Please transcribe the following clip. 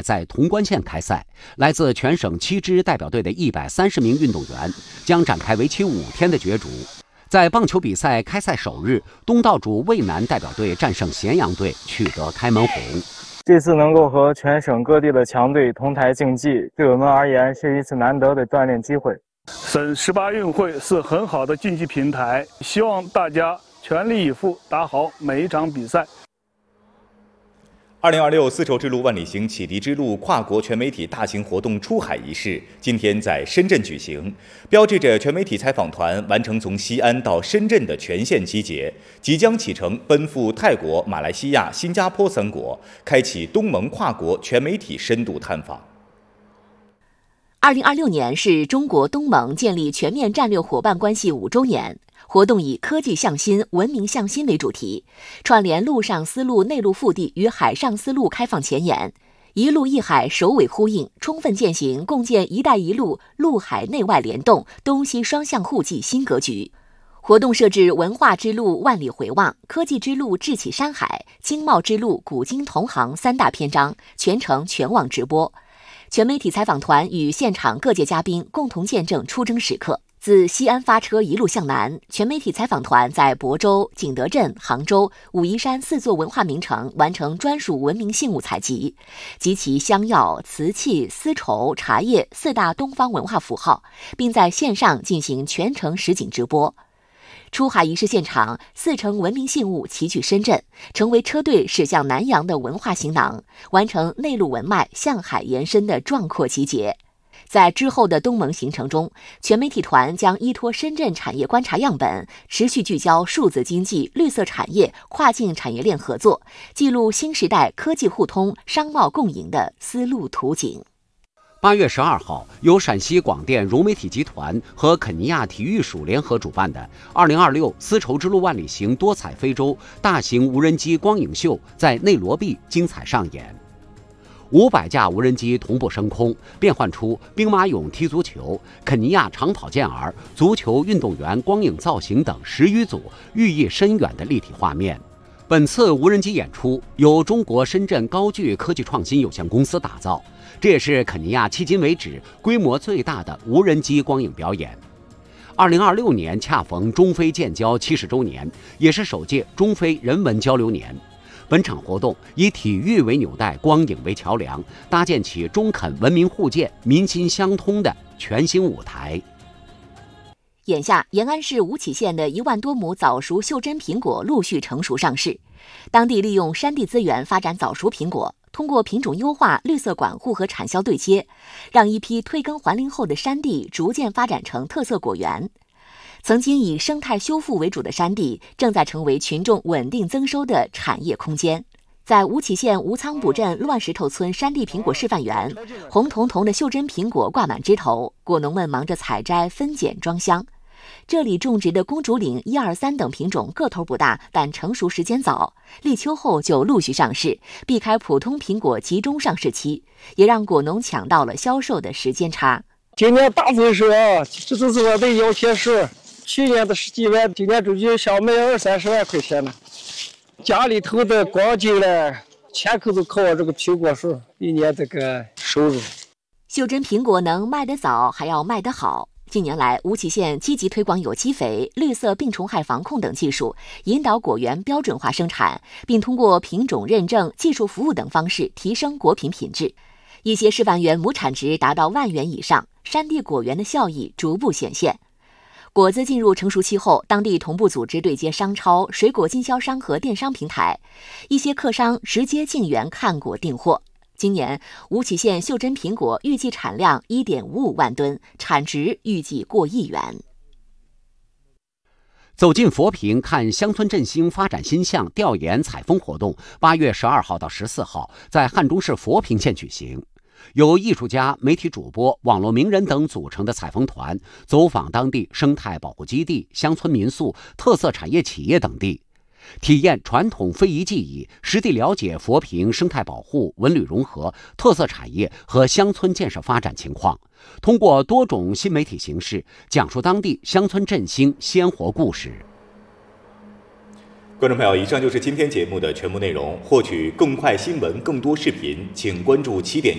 在潼关县开赛，来自全省7支代表队的130名运动员将展开为期5天的角逐。在棒球比赛开赛首日，东道主渭南代表队战胜咸阳队，取得开门红。 这次能够和全省各地的强队同台竞技，对我们而言是一次难得的锻炼机会。 省18运会是很好的竞技平台，希望大家全力以赴，打好每一场比赛。 2026丝绸之路万里行启迪之路跨国全媒体大型活动出海仪式今天在深圳举行，标志着全媒体采访团完成从西安到深圳的全线集结，即将启程奔赴泰国、马来西亚、新加坡3国，开启东盟跨国全媒体深度探访。 2026年是中国东盟建立全面战略伙伴关系5周年。活动以科技向心、文明向心为主题，串联陆上丝路内陆腹地与海上丝路开放前沿，一路一海首尾呼应，充分践行共建“一带一路”陆海内外联动、东西双向互济新格局。活动设置文化之路万里回望、科技之路智启山海、经贸之路古今同行3大篇章，全程全网直播。全媒体采访团与现场各界嘉宾共同见证出征时刻。自西安发车一路向南，全媒体采访团在亳州、景德镇、杭州、武夷山4座文化名城完成专属文明信物采集，集齐香药、瓷器、丝绸、茶叶4大东方文化符号，并在线上进行全程实景直播。出海仪式现场，4乘文明信物齐聚深圳，成为车队驶向南洋的文化行囊，完成内陆文脉向海延伸的壮阔集结。在之后的东盟行程中，全媒体团将依托深圳产业观察样本，持续聚焦数字经济、绿色产业、跨境产业链合作，记录新时代科技互通、商贸共赢的丝路图景。 8月12号，由陕西广电融媒体集团和肯尼亚体育署联合主办的2026丝绸之路万里行多彩非洲大型无人机光影秀在内罗毕精彩上演。500架无人机同步升空，变换出兵马俑踢足球、肯尼亚长跑健儿、足球运动员光影造型等10余组寓意深远的立体画面。本次无人机演出由中国深圳高聚科技创新有限公司打造，这也是肯尼亚迄今为止规模最大的无人机光影表演。2026年恰逢中非建交70周年，也是首届中非人文交流年。本场活动以体育为纽带，光影为桥梁，搭建起中肯文明互鉴、民心相通的全新舞台。 眼下，延安市吴起县的1万多亩早熟袖珍苹果陆续成熟上市。当地利用山地资源发展早熟苹果，通过品种优化、绿色管护和产销对接，让一批退耕还林后的山地逐渐发展成特色果园。曾经以生态修复为主的山地，正在成为群众稳定增收的产业空间。在吴起县吴仓堡镇乱石头村山地苹果示范园，红彤彤的袖珍苹果挂满枝头，果农们忙着采摘、分拣、装箱。这里种植的公主岭1、2、3等品种个头不大，但成熟时间早，立秋后就陆续上市，避开普通苹果集中上市期，也让果农抢到了销售的时间差。 今年大丰收啊，这都是我的摇钱树。去年的10几万，今年出去想卖20-30万块钱呢。家里头的光景呢，全口都靠我这个苹果树一年这个收入。 袖珍苹果能卖得早，还要卖得好。近年来，吴起县积极推广有机肥、绿色病虫害防控等技术，引导果园标准化生产，并通过品种认证、技术服务等方式提升果品品质。一些示范园亩产值达到万元以上，山地果园的效益逐步显现。果子进入成熟期后，当地同步组织对接商超、水果经销商和电商平台，一些客商直接进园看果订货。今年，吴起县袖珍苹果预计产量1.55万吨，产值预计过1亿元。 走进佛坪看乡村振兴发展新象调研采风活动，8月12号到14号在汉中市佛坪县举行。由艺术家、媒体主播、网络名人等组成的采风团走访当地生态保护基地、乡村民宿、特色产业企业等地，体验传统非遗技艺，实地了解佛坪生态保护、文旅融合、特色产业和乡村建设发展情况，通过多种新媒体形式讲述当地乡村振兴鲜活故事。 观众朋友，以上就是今天节目的全部内容。获取更快新闻、更多视频，请关注7点。